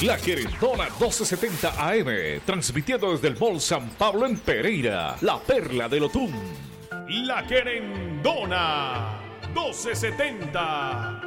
La Querendona 1270 AM, transmitiendo desde el Mall San Pablo en Pereira, la perla del Otún. La Querendona 1270.